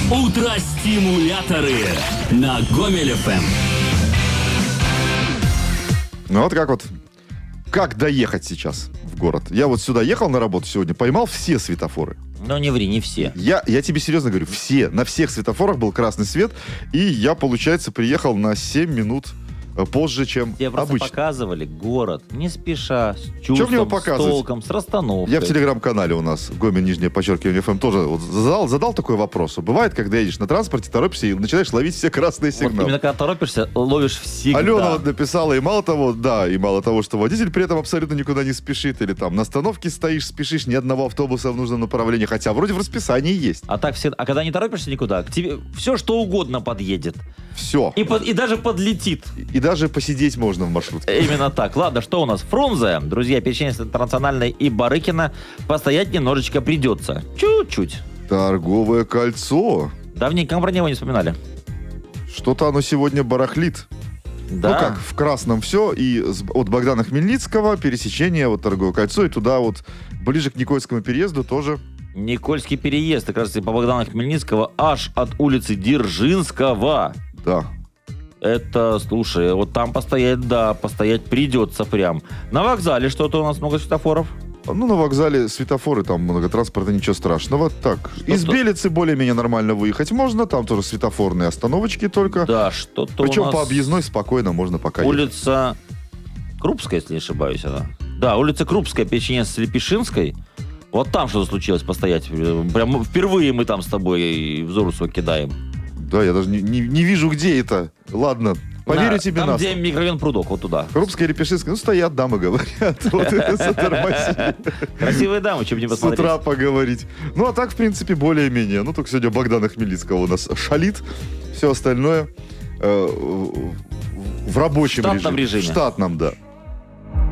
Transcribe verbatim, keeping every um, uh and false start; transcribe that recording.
Утро-стимуляторы на Гомель эф эм. Ну вот как вот, как доехать сейчас в город? Я вот сюда ехал на работу сегодня, поймал все светофоры. Ну не ври, не все. Я, я тебе серьезно говорю, все. На всех светофорах был красный свет, и я, получается, приехал на семь минут позже, чем Тебе просто обычно. показывали город не спеша, с Чё мне его чувством, с показывать? толком, с расстановкой. Я в телеграм-канале у нас, Гомель, нижнее подчеркивание эф эм, тоже вот задал, задал такой вопрос. Бывает, когда едешь на транспорте, торопишься и начинаешь ловить все красные Вот сигналы. именно когда торопишься, ловишь всегда. Алена вот написала, и мало того, да, и мало того, что водитель при этом абсолютно никуда не спешит, или там на остановке стоишь, спешишь, ни одного автобуса в нужном направлении, хотя вроде в расписании есть. А так все, а когда не торопишься никуда, к тебе все что угодно подъедет. Все. И, под, и даже подлетит. И даже посидеть можно в маршрутке. Именно так. Ладно, что у нас? Фрунзе, друзья, Печенец Интернациональной и Барыкина. Постоять немножечко придется. Чуть-чуть. Торговое кольцо. Давненько про него не вспоминали. Что-то оно сегодня барахлит. Да. Ну как, в красном все, и с- от Богдана Хмельницкого пересечение, вот торговое кольцо, и туда вот ближе к Никольскому переезду тоже. Никольский переезд, как раз по Богдана Хмельницкого, аж от улицы Дзержинского. Да. Это, слушай, вот там постоять, да, постоять придется прям. На вокзале что-то у нас много светофоров. Ну, на вокзале светофоры, там многотранспорта, ничего страшного. Так, Что-то- из Белицы более-менее нормально выехать можно, там тоже светофорные остановочки только. Да, что-то Причем у нас... по объездной спокойно можно пока ехать. Улица Крупская, если не ошибаюсь, она. Да, улица Крупская, Печенец с Лепешинской. Вот там что-то случилось постоять. Прям впервые мы там с тобой взору свой кидаем. Да, я даже не, не- не вижу, где это. Ладно, поверю На- тебе Там, на где микрорайон Прудок, вот туда. Крупская, Репешинская, ну, стоят дамы, говорят. Вот это затормозили. Красивые дамы, чем не С посмотреть. утра поговорить. Ну, а так, в принципе, более-менее. Ну, только сегодня Богдана Хмельницкого у нас шалит. Все остальное э, в в рабочем В штатном режиме. режиме. В штатном, да.